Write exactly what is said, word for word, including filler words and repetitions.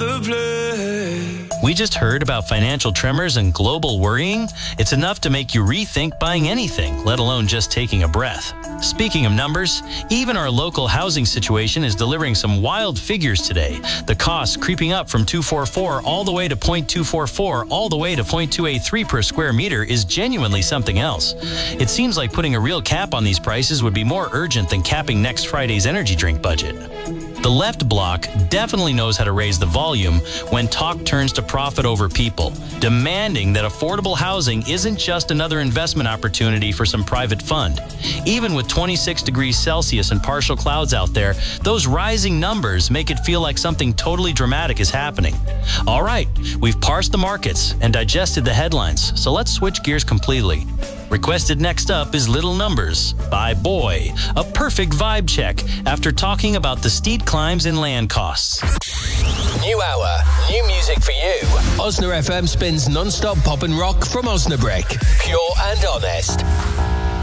the place. We just heard about financial tremors and global worrying. It's enough to make you rethink buying anything, let alone just taking a breath. Speaking of numbers, even our local housing situation is delivering some wild figures today. The costs creeping up from two hundred forty-four all the way to zero point two four four, all the way to zero point two eight three per square meter is genuinely something else. It seems like putting a real cap on these prices would be more urgent than capping next Friday's energy drink budget. The left bloc definitely knows how to raise the volume when talk turns to profit over people, demanding that affordable housing isn't just another investment opportunity for some private fund. Even with twenty-six degrees Celsius and partial clouds out there, those rising numbers make it feel like something totally dramatic is happening. All right, we've parsed the markets and digested the headlines, so let's switch gears completely. Requested next up is Little Numbers by Boy, a perfect vibe check after talking about the steep climbs in land costs. New hour, new music for you. Osna F M spins non-stop pop and rock from Osnabrück. Pure and honest.